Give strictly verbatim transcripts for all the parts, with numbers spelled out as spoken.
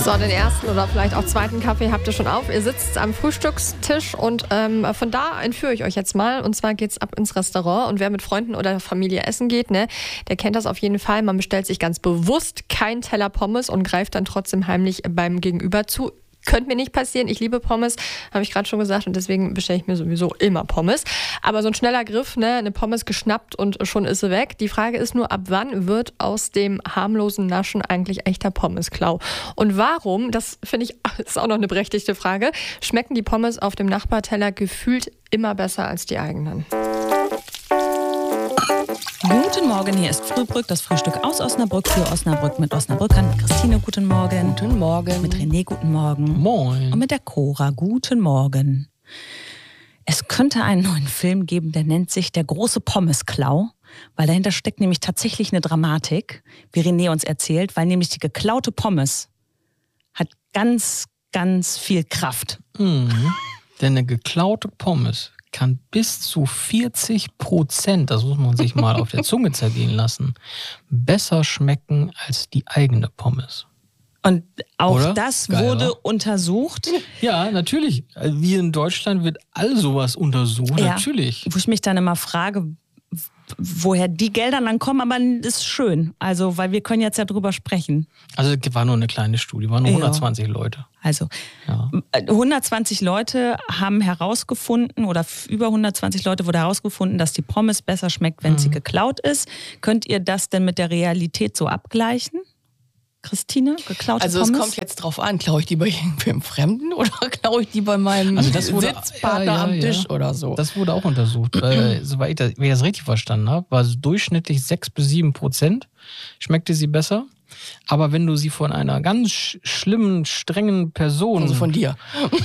So, den ersten oder vielleicht auch zweiten Kaffee habt ihr schon auf. Ihr sitzt am Frühstückstisch und ähm, von da entführe ich euch jetzt mal. Und zwar geht's ab ins Restaurant. Und wer mit Freunden oder Familie essen geht, ne, der kennt das auf jeden Fall. Man bestellt sich ganz bewusst keinen Teller Pommes und greift dann trotzdem heimlich beim Gegenüber zu. Könnte mir nicht passieren. Ich liebe Pommes, habe ich gerade schon gesagt. Und deswegen bestelle ich mir sowieso immer Pommes. Aber so ein schneller Griff, ne, eine Pommes geschnappt und schon ist sie weg. Die Frage ist nur, ab wann wird aus dem harmlosen Naschen eigentlich echter Pommesklau? Und warum, das finde ich, ist auch noch eine berechtigte Frage, schmecken die Pommes auf dem Nachbarteller gefühlt immer besser als die eigenen? Guten Morgen, hier ist Frühbrück, das Frühstück aus Osnabrück für Osnabrück mit Osnabrückern. Mit Christine, guten Morgen. Guten Morgen. Mit René, guten Morgen. Moin. Und mit der Cora, guten Morgen. Es könnte einen neuen Film geben, der nennt sich Der große Pommesklau, weil dahinter steckt nämlich tatsächlich eine Dramatik, wie René uns erzählt, weil nämlich die geklaute Pommes hat ganz, ganz viel Kraft. Mhm. Denn eine geklaute Pommes kann bis zu vierzig Prozent, das muss man sich mal auf der Zunge zergehen lassen, besser schmecken als die eigene Pommes. Und auch Oder? das Geil, wurde oder? untersucht. Ja, natürlich. Wie in Deutschland wird all sowas untersucht, Ja. natürlich. Wo ich mich dann immer frage, woher die Gelder dann kommen, aber das ist schön. Also, weil wir können jetzt ja drüber sprechen. Also es war nur eine kleine Studie, waren nur Ja. hundertzwanzig Leute. Also, Ja. hundertzwanzig Leute haben herausgefunden, oder über hundertzwanzig Leute wurde herausgefunden, dass die Pommes besser schmeckt, wenn Mhm. sie geklaut ist. Könnt ihr das denn mit der Realität so abgleichen? Christine, geklaute Also Pommes? es kommt jetzt drauf an, klaue ich die bei irgendwem Fremden oder klaue ich die bei meinem Also das wurde- Sitzpartner ja, ja, am ja. Tisch oder so? Das wurde auch untersucht. Weil, soweit ich das, wenn ich das richtig verstanden habe, war es durchschnittlich sechs bis sieben Prozent schmeckte sie besser. Aber wenn du sie von einer ganz sch- schlimmen, strengen Person... Also von dir.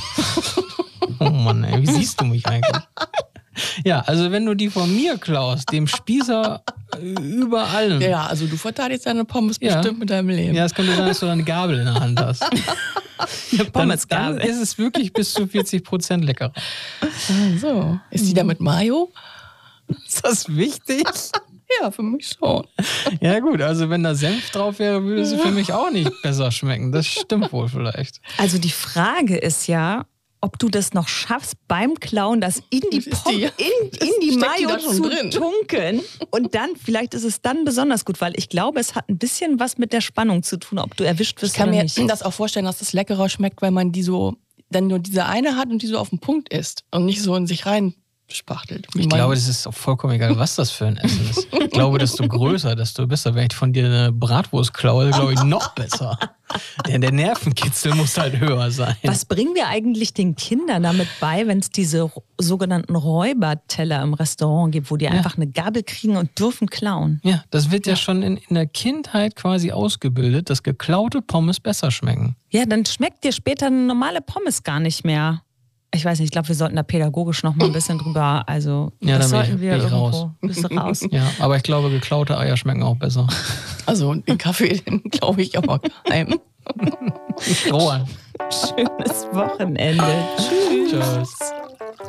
Oh Mann, ey, wie siehst du mich eigentlich? Ja, also wenn du die von mir klaust, dem Spießer äh, über allen. Ja, also du verteidigst deine Pommes Ja. bestimmt mit deinem Leben. Ja, es könnte sein, dass du eine Gabel in der Hand hast. Eine Dann, dann Pommesgabel. ist es wirklich bis zu vierzig Prozent leckerer. So. Ist die da mit Mayo? Ist das wichtig? Ja, für mich schon. Ja gut, also wenn da Senf drauf wäre, würde sie für mich auch nicht besser schmecken. Das stimmt wohl vielleicht. Also die Frage ist ja, ob du das noch schaffst, beim Klauen das in die, Ist Pom die- in, in die Steckt die Mayo da schon zu drin? tunken. Und dann, vielleicht ist es dann besonders gut, weil ich glaube, es hat ein bisschen was mit der Spannung zu tun, ob du erwischt Ich wirst kann oder mir nicht. das auch vorstellen, dass das leckerer schmeckt, weil man die so, dann nur diese eine hat und die so auf den Punkt isst und nicht so in sich rein spachtelt. Ich glaube, das ist auch vollkommen egal, was das für ein Essen ist. Ich glaube, desto größer, desto besser. Wenn ich von dir eine Bratwurst klaue, glaube ich, noch besser. Der, der Nervenkitzel muss halt höher sein. Was bringen wir eigentlich den Kindern damit bei, wenn es diese sogenannten Räuberteller im Restaurant gibt, wo die einfach eine Gabel kriegen und dürfen klauen? Ja, das wird ja, schon in, in der Kindheit quasi ausgebildet, dass geklaute Pommes besser schmecken. Ja, dann schmeckt dir später eine normale Pommes gar nicht mehr. Ich weiß nicht, ich glaube, wir sollten da pädagogisch noch mal ein bisschen drüber, also Ja, das dann bin sollten ich- wir bin ich irgendwo raus. Bist du raus. Ja, aber ich glaube, geklaute Eier schmecken auch besser. Also den Kaffee, den glaube ich aber geheim. Rohan. Schönes Wochenende. Tschüss. Tschüss.